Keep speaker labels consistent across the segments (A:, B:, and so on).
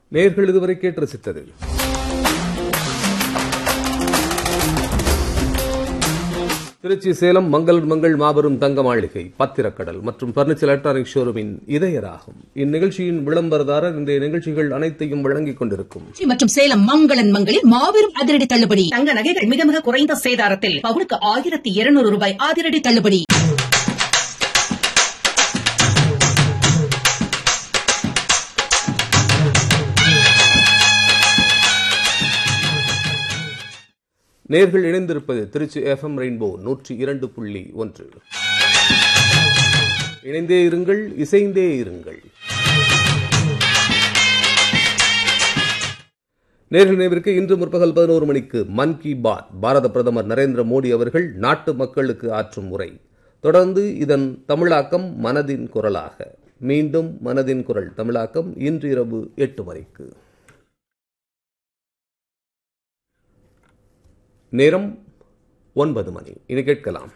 A: நேயர்கள் இதுவரை கேட்டு ரசித்தது திருச்சி சேலம் மங்கள் மாபெரும் தங்க மாளிகை, பத்திரக்கடல் மற்றும் பர்னிச்சர் எலக்ட்ரானிக் ஷோரூமின் இதயராகும். இந்நிகழ்ச்சியின் விளம்பரதாரர் இன்றைய நிகழ்ச்சிகள் அனைத்தையும் வழங்கிக் கொண்டிருக்கும்
B: மற்றும் சேலம் மங்களில் மாபெரும் அதிரடி தள்ளுபடி. தங்க நகைகள் மிக மிக குறைந்த சேதாரத்தில் பவுனுக்கு 1200 ரூபாய் அதிரடி தள்ளுபடி.
A: நேர்கள் இணைந்திருப்பது திருச்சி FM ரெயின்போ 102.1. இணைந்தே இருங்கள், இசைந்தே இருங்கள். நேர்கள் நினைவிற்கு இன்று முற்பகல் 11 மணிக்கு மன் கி பாத், பாரத பிரதமர் நரேந்திர மோடி அவர்கள் நாட்டு மக்களுக்கு ஆற்றும் உரை. தொடர்ந்து இதன் தமிழாக்கம் மனதின் குரலாக. மீண்டும் மனதின் குரல் தமிழாக்கம் இன்று இரவு 8 மணிக்கு. நேரம் 9 மணி. இனி கேட்கலாம்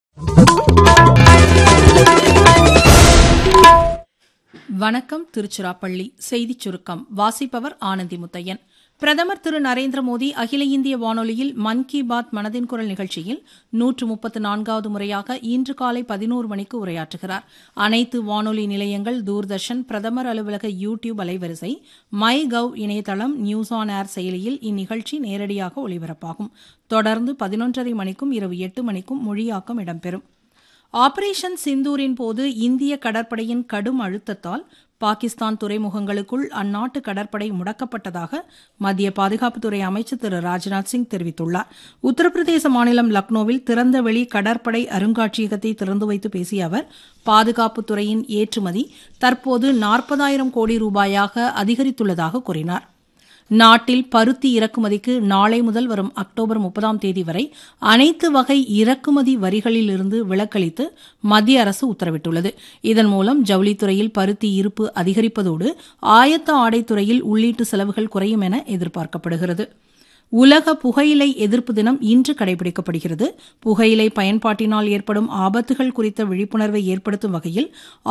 C: வணக்கம். திருச்சிராப்பள்ளி செய்திச் சுருக்கம் வாசிப்பவர் ஆனந்தி முத்தையன். பிரதமர் திரு நரேந்திர மோடி அகில இந்திய வானொலியில் மன் கி பாத் மனதின் குரல் நிகழ்ச்சியில் 134வது முறையாக இன்று காலை 11 மணிக்கு உரையாற்றுகிறார். அனைத்து வானொலி நிலையங்கள், தூர்தர்ஷன், பிரதமர் அலுவலக யூடியூப் அலைவரிசை, மை கவ் இணையதளம், நியூஸ் ஆன் ஏர் செயலியில் இந்நிகழ்ச்சி நேரடியாக ஒளிபரப்பாகும். தொடர்ந்து 11:30 மணிக்கும் இரவு 8 மணிக்கும் மொழியாக்கம் இடம்பெறும். ஆபரேஷன் சிந்தூரின் போது இந்திய கடற்படையின் கடும் அழுத்தத்தால் பாகிஸ்தான் துறைமுகங்களுக்குள் அந்நாட்டு கடற்படை முடக்கப்பட்டதாக மத்திய பாதுகாப்புத்துறை அமைச்சர் திரு ராஜ்நாத் சிங் தெரிவித்துள்ளார். உத்தரப்பிரதேச மாநிலம் லக்னோவில் திறந்தவெளி கடற்படை அருங்காட்சியகத்தை திறந்து வைத்து பேசிய அவர், பாதுகாப்புத்துறையின் ஏற்றுமதி தற்போது 40,000 கோடி ரூபாயாக அதிகரித்துள்ளதாக கூறினார். நாட்டில் பருத்தி இறக்குமதிக்கு நாளை முதல் வரும் அக்டோபர் 30ஆம் தேதி வரை அனைத்து வகை இறக்குமதி வரிகளிலிருந்து விலக்களித்து மத்திய அரசு உத்தரவிட்டுள்ளது. இதன் மூலம் ஜவுளித்துறையில் பருத்தி இருப்பு அதிகரிப்பதோடு ஆயத்த ஆடைத்துறையில் உள்ளீட்டு செலவுகள் குறையும் என எதிர்பார்க்கப்படுகிறது. உலக புகையிலை எதிர்ப்பு தினம் இன்று கடைபிடிக்கப்படுகிறது. புகையிலை பயன்பாட்டினால் ஏற்படும் ஆபத்துகள் குறித்த விழிப்புணர்வை ஏற்படுத்தும் வகையில்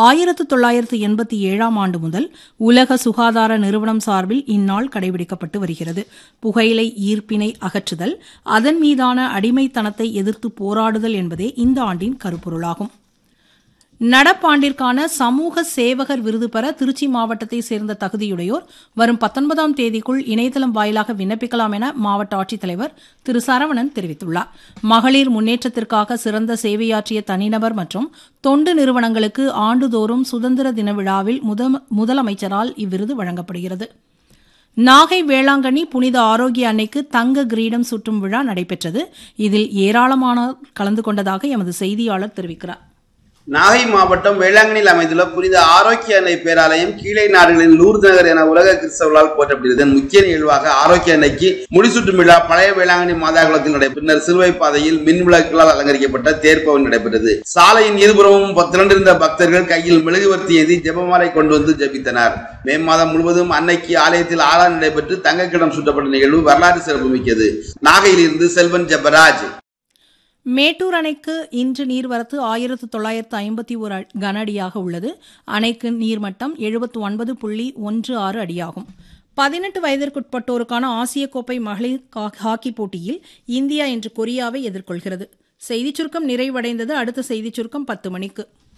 C: 1987ஆம் ஆண்டு முதல் உலக சுகாதார நிறுவனம் சார்பில் இந்நாள் கடைபிடிக்கப்பட்டு வருகிறது. புகையிலை ஈர்ப்பினை அகற்றுதல், அதன் மீதான அடிமைத்தனத்தை எதிர்த்து போராடுதல் என்பதே இந்த ஆண்டின் கருப்பொருளாகும். நடப்பாண்டிற்கான சமூக சேவகர் விருது பெற திருச்சி மாவட்டத்தைச் சேர்ந்த தகுதியுடையோர் வரும் 19ஆம் தேதிக்குள் இணையதளம் வாயிலாக விண்ணப்பிக்கலாம் என மாவட்ட ஆட்சித்தலைவர் திரு சரவணன் தெரிவித்துள்ளார். மகளிர் முன்னேற்றத்திற்காக சிறந்த சேவையாற்றிய தனிநபர் மற்றும் தொண்டு நிறுவனங்களுக்கு ஆண்டுதோறும் சுதந்திர தின விழாவில் முதலமைச்சரால் இவ்விருது வழங்கப்படுகிறது. நாகை வேளாங்கண்ணி புனித ஆரோக்கிய அன்னைக்கு தங்க கிரீடம் சூட்டும் விழா நடைபெற்றது. இதில் ஏராளமானோர் கலந்து கொண்டதாக எமது செய்தியாளர் தெரிவிக்கிறார்.
D: நாகை மாவட்டம் வேளாங்கண்ணியில் அமைந்துள்ள புனித ஆரோக்கிய அன்னை பேராலயம் கீழே நாடுகளின் லூர்து நகர் என உலக கிறிஸ்தவர்களால் போற்றப்படுகிறது. முக்கிய நிகழ்வாக ஆரோக்கிய அன்னைக்கு முடிசூட்டும் விழா பழைய வேளாங்கண்ணி மாதா குளத்தில் நடைபெற்றது. பின்னர் சிலுவை பாதையில் மின் விளக்குகளால் அலங்கரிக்கப்பட்ட தேர்ப்பவன் நடைபெற்றது. சாலையின் இருபுறமும் திரண்டிருந்த பக்தர்கள் கையில் மெழுகுவர்த்தி ஏந்தி ஜெபமாலை கொண்டு வந்து ஜெபித்தனர். மே மாதம் முழுவதும் அன்னைக்கு ஆலயத்தில் ஆராதனை நடைபெற்று தங்கக்கிடம் சூட்டப்பட்ட நிகழ்வு வரலாற்று சிறப்புமிக்கது. நாகையில் இருந்து செல்வன் ஜெபராஜ்.
C: மேட்டூர் அணைக்கு இன்று நீர்வரத்து 1951 கனஅடியாக உள்ளது. அணைக்கு நீர்மட்டம் 79.16 அடியாகும். 18 வயதிற்குட்பட்டோருக்கான ஆசிய கோப்பை மகளிர் ஹாக்கி போட்டியில் இந்தியா இன்று கொரியாவை எதிர்கொள்கிறது. செய்திச் சுருக்கம் நிறைவடைந்தது. அடுத்த செய்திச் சுருக்கம் 10 மணிக்கு.